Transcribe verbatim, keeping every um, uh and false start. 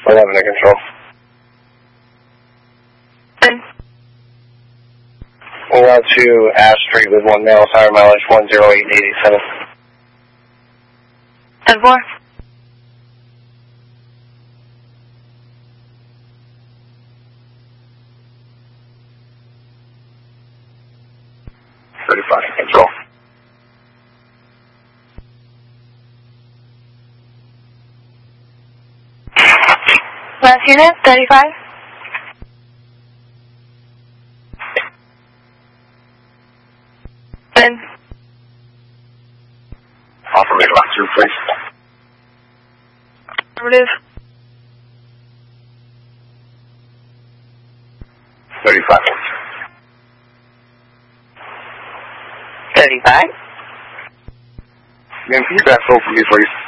eleven to control. ten. We'll out to Ash Street with one male, tire mileage one zero eight eighty-seven. ten four. thirty-five to control. Last unit, thirty-five. ten. Affirmative, last two, please. Affirmative. thirty-five. thirty-five. Ma'am, can you back over for me, please?